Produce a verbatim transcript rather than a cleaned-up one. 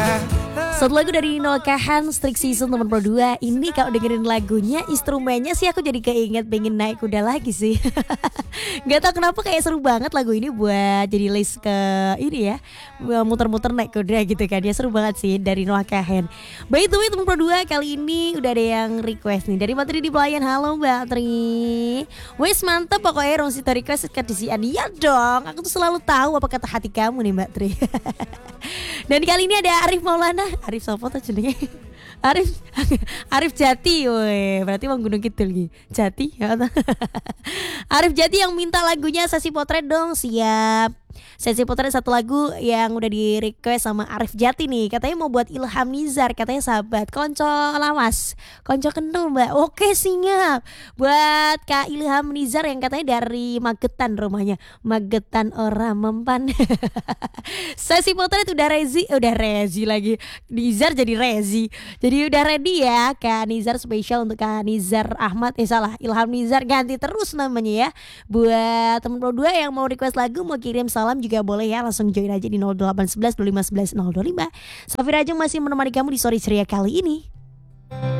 Satu lagu dari Noah Kahan, Strict Season nomor dua. Ini kalau dengerin lagunya, instrumennya sih aku jadi keinget pengen naik kuda lagi sih. Gak tau kenapa kayak seru banget lagu ini buat jadi list ke ini ya, muter-muter naik kuda gitu kan. Ya seru banget sih dari Noah Kahan. By the way nomor dua kali ini udah ada yang request nih dari Mbak Tri di pelayan. Halo Mbak Tri. Wes mantep pokoknya Rosita request ke disian. Iya dong, aku tuh selalu tahu apa kata hati kamu nih Mbak Tri. Dan kali ini ada Arif Maulana. Arif Sopo tuh jenenge? Arif Arif Jati, woi, berarti Bang Gunung Kidul gitu. Jati, ya. Arif Jati yang minta lagunya Sesi Potret dong, siap. Sesi Potret satu lagu yang udah di request sama Arif Jati nih. Katanya mau buat Ilham Nizar, katanya sahabat konco lawas, konco kenal Mbak. Oke siap. Buat Kak Ilham Nizar yang katanya dari Magetan rumahnya. Magetan orang mempan. Sesi Potret udah rezi, udah rezi lagi. Nizar jadi rezi. Jadi udah ready ya Kak Nizar, spesial untuk Kak Nizar Ahmad. Eh salah, Ilham Nizar, ganti terus namanya ya. Buat temen dua yang mau request lagu, mau kirim salam juga boleh ya, langsung join aja di nol delapan satu satu dua lima satu satu nol dua lima. Safira Ajeng masih menemani kamu di sore ceria kali ini.